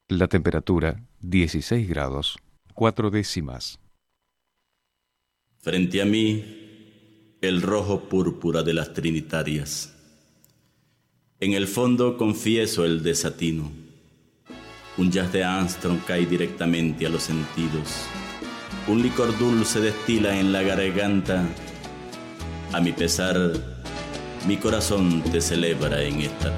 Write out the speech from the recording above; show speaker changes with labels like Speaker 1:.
Speaker 1: La temperatura, 16 grados, 4 décimas.
Speaker 2: Frente a mí, el rojo púrpura de las trinitarias. En el fondo confieso el desatino. Un jazz de Armstrong cae directamente a los sentidos. Un licor dulce destila en la garganta. A mi pesar, mi corazón te celebra en esta